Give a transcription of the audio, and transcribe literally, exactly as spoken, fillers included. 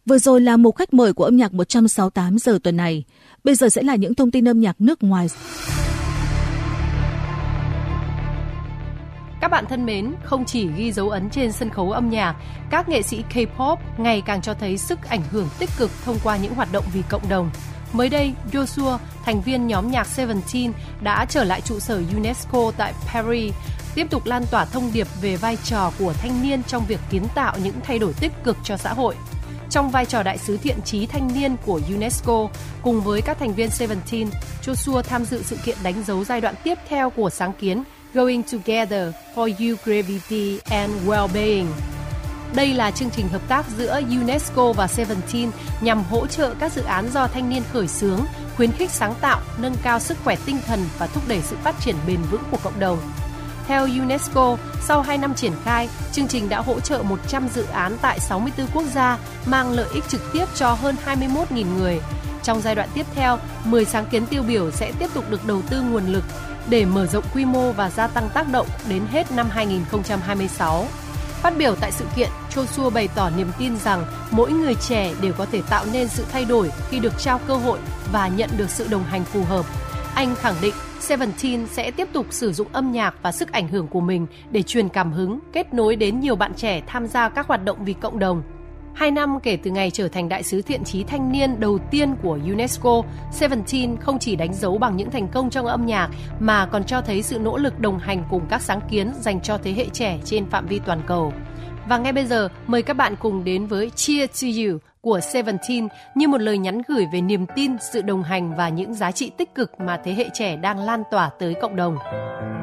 Vừa rồi là một khách mời của âm nhạc một trăm sáu mươi tám giờ tuần này. Bây giờ sẽ là những thông tin âm nhạc nước ngoài. Các bạn thân mến, không chỉ ghi dấu ấn trên sân khấu âm nhạc, các nghệ sĩ K-pop ngày càng cho thấy sức ảnh hưởng tích cực thông qua những hoạt động vì cộng đồng. Mới đây, Joshua, thành viên nhóm nhạc Seventeen, đã trở lại trụ sở UNESCO tại Paris, tiếp tục lan tỏa thông điệp về vai trò của thanh niên trong việc kiến tạo những thay đổi tích cực cho xã hội. Trong vai trò đại sứ thiện chí thanh niên của UNESCO, cùng với các thành viên Seventeen, Joshua tham dự sự kiện đánh dấu giai đoạn tiếp theo của sáng kiến Going Together for Youth Gravity and Wellbeing. Đây là chương trình hợp tác giữa UNESCO và Seventeen nhằm hỗ trợ các dự án do thanh niên khởi xướng, khuyến khích sáng tạo, nâng cao sức khỏe tinh thần và thúc đẩy sự phát triển bền vững của cộng đồng. Theo UNESCO, sau hai năm triển khai, chương trình đã hỗ trợ một trăm dự án tại sáu mươi tư quốc gia, mang lợi ích trực tiếp cho hơn hai mươi mốt nghìn người. Trong giai đoạn tiếp theo, mười sáng kiến tiêu biểu sẽ tiếp tục được đầu tư nguồn lực để mở rộng quy mô và gia tăng tác động đến hết năm hai không hai sáu. Phát biểu tại sự kiện, Joshua bày tỏ niềm tin rằng mỗi người trẻ đều có thể tạo nên sự thay đổi khi được trao cơ hội và nhận được sự đồng hành phù hợp. Anh khẳng định Seventeen sẽ tiếp tục sử dụng âm nhạc và sức ảnh hưởng của mình để truyền cảm hứng, kết nối đến nhiều bạn trẻ tham gia các hoạt động vì cộng đồng. Hai năm kể từ ngày trở thành đại sứ thiện chí thanh niên đầu tiên của UNESCO, Seventeen không chỉ đánh dấu bằng những thành công trong âm nhạc mà còn cho thấy sự nỗ lực đồng hành cùng các sáng kiến dành cho thế hệ trẻ trên phạm vi toàn cầu. Và ngay bây giờ, mời các bạn cùng đến với Cheer to You của Seventeen như một lời nhắn gửi về niềm tin, sự đồng hành và những giá trị tích cực mà thế hệ trẻ đang lan tỏa tới cộng đồng.